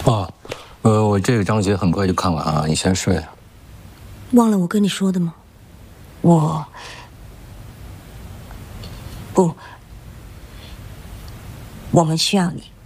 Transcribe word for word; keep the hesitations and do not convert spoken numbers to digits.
哦，呃，我这个章节很快就看完啊，你先睡。 忘了我跟你说的吗？我不，我们需要你。